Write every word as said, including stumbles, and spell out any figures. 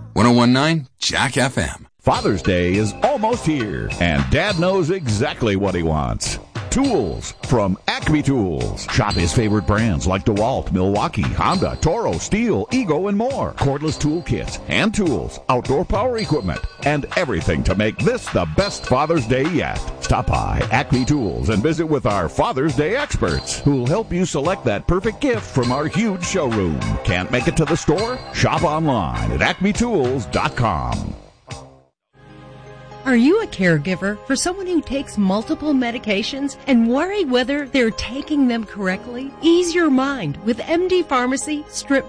one oh one point nine Jack F M. Father's Day is almost here, and Dad knows exactly what he wants. Tools from Acme Tools. Shop his favorite brands like DeWalt, Milwaukee, Honda, Toro, Steel, Ego, and more. Cordless tool kits, hand tools, outdoor power equipment, and everything to make this the best Father's Day yet. Stop by Acme Tools and visit with our Father's Day experts who'll help you select that perfect gift from our huge showroom. Can't make it to the store? Shop online at acme tools dot com. Are you a caregiver for someone who takes multiple medications and worry whether they're taking them correctly? Ease your mind with M D Pharmacy Strip